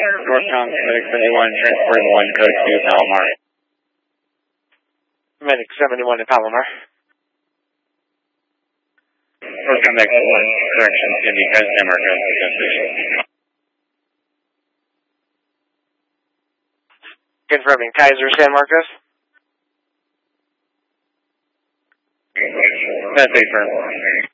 Northbound Medic 71, transporting 1 code to Palomar. Medic 71 to Palomar. Northbound Medic 1, correction, Indy, San Marcos, destination. Confirming Kaiser, San Marcos. That's confirmed.